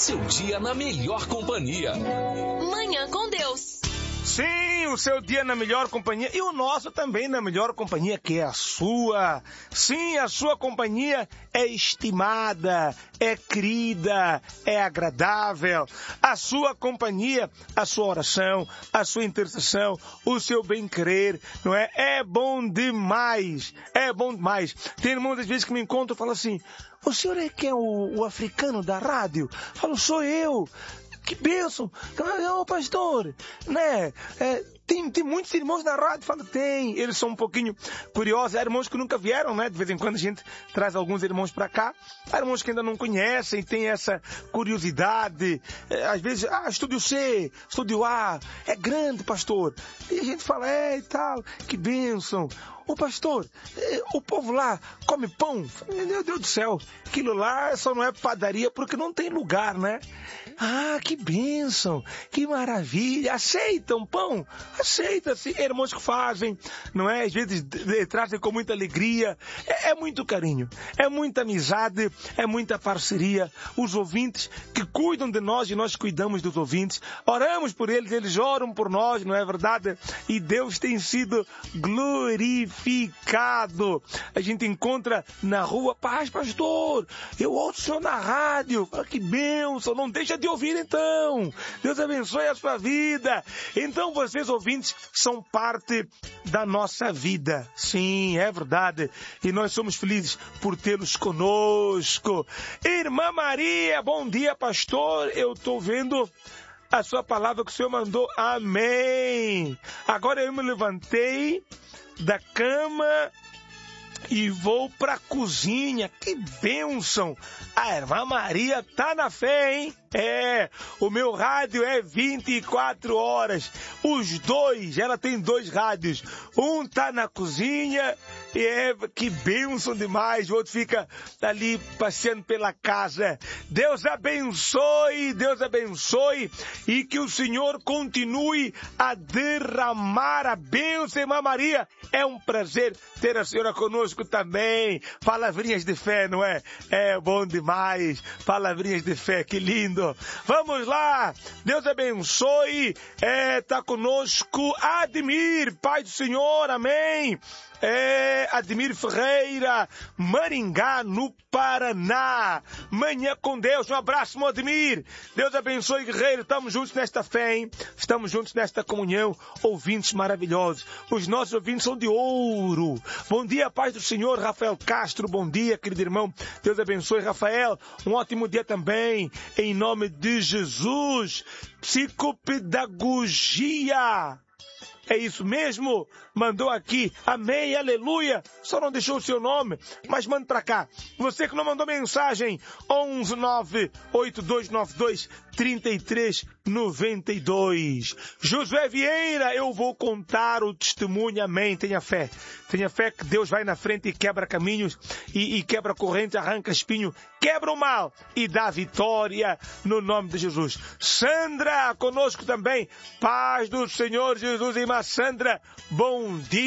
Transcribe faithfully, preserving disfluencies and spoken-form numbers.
seu dia na melhor companhia. Manhã com Deus. Sim, o seu dia na melhor companhia e o nosso também na melhor companhia, que é a sua. Sim, a sua companhia é estimada, é querida, é agradável. A sua companhia, a sua oração, a sua intercessão, o seu bem-querer, não é? É bom demais, é bom demais. Tem muitas vezes que me encontro e falo assim: o senhor é que é o, o africano da rádio? Falo, sou eu. Que bênção! Ô, pastor, né? É, tem, tem muitos irmãos na rádio, fala, tem. Eles são um pouquinho curiosos. Há irmãos que nunca vieram, né? De vez em quando a gente traz alguns irmãos para cá. Há irmãos que ainda não conhecem, tem essa curiosidade. É, às vezes, ah, estúdio C, estúdio A, é grande, pastor. E a gente fala, é e tal, que bênção. Ô pastor, o povo lá come pão? Meu Deus do céu, aquilo lá só não é padaria porque não tem lugar, né? Ah, que bênção, que maravilha. Aceitam pão? Aceita-se. Irmãos que fazem, não é? Às vezes trazem com muita alegria. É, é muito carinho, é muita amizade, é muita parceria. Os ouvintes que cuidam de nós e nós cuidamos dos ouvintes. Oramos por eles, eles oram por nós, não é verdade? E Deus tem sido glorificado. A gente encontra na rua, paz, pastor, eu ouço o senhor na rádio. Fala, que bênção, não deixa de ouvir então. Deus abençoe a sua vida. Então vocês ouvintes são parte da nossa vida. Sim, é verdade. E nós somos felizes por tê-los conosco. Irmã Maria, bom dia, pastor. Eu estou vendo a sua palavra que o senhor mandou. Amém. Agora eu me levantei da cama e vou para a cozinha. Que bênção! A irmã Maria tá na fé, hein? É, o meu rádio é vinte e quatro horas. Os dois, ela tem dois rádios. Um tá na cozinha e é, que bênção demais. O outro fica ali passeando pela casa. Deus abençoe, Deus abençoe e que o Senhor continue a derramar a bênção, irmã Maria. É um prazer ter a senhora conosco também. Palavrinhas de fé, não é? É bom demais. Palavrinhas de fé, que lindo. Vamos lá, Deus abençoe, é, tá conosco Admir, Pai do Senhor, amém. É, Admir Ferreira, Maringá, no Paraná. Manhã com Deus, um abraço, meu Admir. Deus abençoe, guerreiro. Estamos juntos nesta fé, hein? Estamos juntos nesta comunhão. Ouvintes maravilhosos. Os nossos ouvintes são de ouro. Bom dia, paz do Senhor, Rafael Castro. Bom dia, querido irmão. Deus abençoe, Rafael. Um ótimo dia também. Em nome de Jesus. Psicopedagogia. É isso mesmo? Mandou aqui. Amém, aleluia. Só não deixou o seu nome, mas manda pra cá. Você que não mandou mensagem, onze nove oito dois nove dois três três nove dois. Josué Vieira, eu vou contar o testemunho. Amém. Tenha fé. Tenha fé que Deus vai na frente e quebra caminhos e, e quebra correntes, arranca espinho, quebra o mal e dá vitória no nome de Jesus. Sandra, conosco também. Paz do Senhor Jesus, irmã Sandra. Bom dia.